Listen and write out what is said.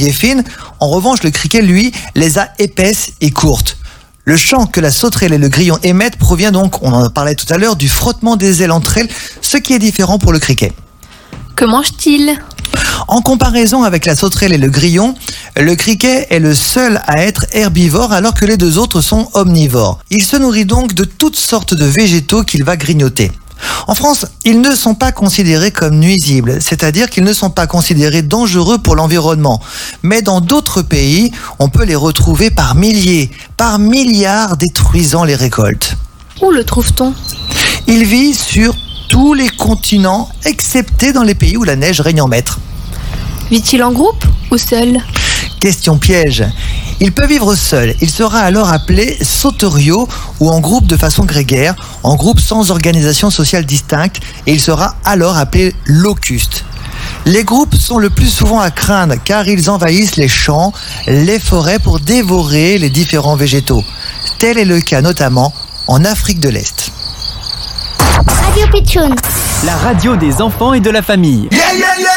fouille est fine. En revanche, le criquet, lui, les a épaisses et courtes. Le chant que la sauterelle et le grillon émettent provient donc, on en parlait tout à l'heure, du frottement des ailes entre elles, ce qui est différent pour le criquet. Que mange-t-il ? En comparaison avec la sauterelle et le grillon, le criquet est le seul à être herbivore alors que les deux autres sont omnivores. Il se nourrit donc de toutes sortes de végétaux qu'il va grignoter. En France, ils ne sont pas considérés comme nuisibles, c'est-à-dire qu'ils ne sont pas considérés dangereux pour l'environnement. Mais dans d'autres pays, on peut les retrouver par milliers, par milliards, détruisant les récoltes. Où le trouve-t-on ? Il vit sur tous les continents, excepté dans les pays où la neige règne en maître. Vit-il en groupe ou seul ? Question piège. Il peut vivre seul. Il sera alors appelé sauteriot ou en groupe de façon grégaire, en groupe sans organisation sociale distincte, et il sera alors appelé locuste. Les groupes sont le plus souvent à craindre car ils envahissent les champs, les forêts pour dévorer les différents végétaux. Tel est le cas notamment en Afrique de l'Est. Radio Pitchoun. La radio des enfants et de la famille.